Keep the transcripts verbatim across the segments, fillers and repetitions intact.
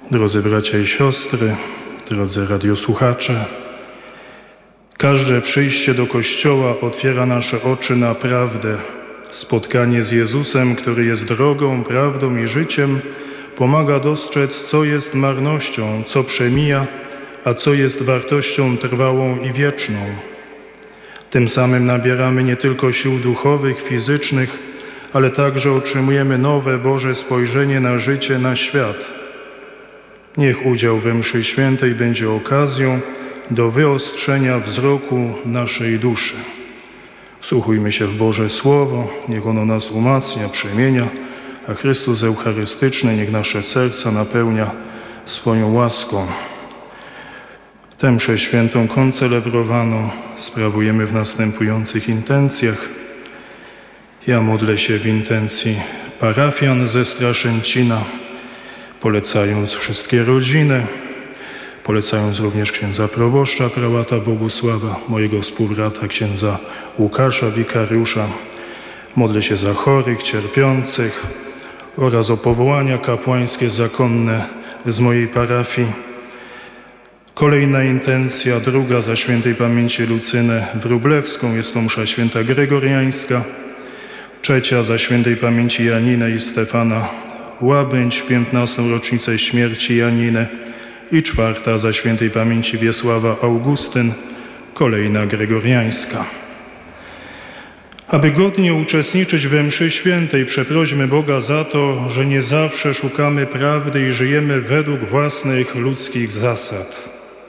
Drodzy bracia i siostry, drodzy radiosłuchacze, każde przyjście do Kościoła otwiera nasze oczy na prawdę. Spotkanie z Jezusem, który jest drogą, prawdą i życiem, pomaga dostrzec, co jest marnością, co przemija, a co jest wartością trwałą i wieczną. Tym samym nabieramy nie tylko sił duchowych, fizycznych, ale także otrzymujemy nowe Boże spojrzenie na życie, na świat. Niech udział we mszy świętej będzie okazją do wyostrzenia wzroku naszej duszy. Wsłuchujmy się w Boże Słowo, niech ono nas umacnia, przemienia, a Chrystus Eucharystyczny niech nasze serca napełnia swoją łaską. Tę mszę świętą koncelebrowaną sprawujemy w następujących intencjach. Ja modlę się w intencji parafian ze Straszęcina, polecając wszystkie rodziny, polecając również księdza proboszcza, prałata Bogusława, mojego współbrata, księdza Łukasza, wikariusza. Modlę się za chorych, cierpiących oraz o powołania kapłańskie zakonne z mojej parafii. Kolejna intencja, druga za świętej pamięci Lucynę Wróblewską, jest to msza święta gregoriańska. Trzecia za świętej pamięci Janinę i Stefana Łabędź w piętnastą rocznicę śmierci Janiny. I czwarta za świętej pamięci Wiesława Augustyn, kolejna gregoriańska. Aby godnie uczestniczyć we mszy świętej, przeprośmy Boga za to, że nie zawsze szukamy prawdy i żyjemy według własnych ludzkich zasad.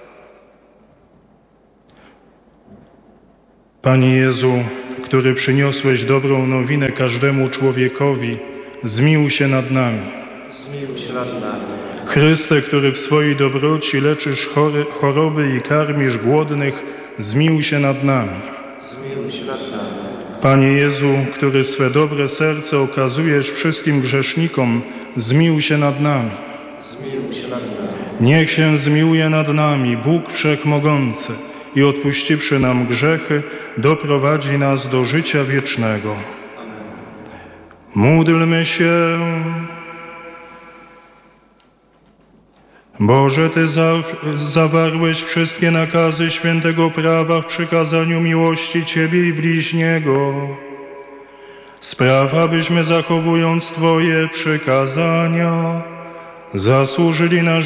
Panie Jezu, który przyniosłeś dobrą nowinę każdemu człowiekowi, zmiłuj się nad nami. Zmiłuj się nad nami. Chryste, który w swojej dobroci leczysz chory, choroby i karmisz głodnych, zmiłuj się nad nami. Zmiłuj się nad nami. Panie Jezu, który swe dobre serce okazujesz wszystkim grzesznikom, zmiłuj się nad nami. Zmiłuj się nad nami. Niech się zmiłuje nad nami Bóg Wszechmogący i odpuściwszy nam grzechy, doprowadzi nas do życia wiecznego. Amen. Módlmy się. Boże, Ty za, zawarłeś wszystkie nakazy świętego prawa w przykazaniu miłości Ciebie i bliźniego. Spraw, abyśmy zachowując Twoje przykazania, zasłużyli na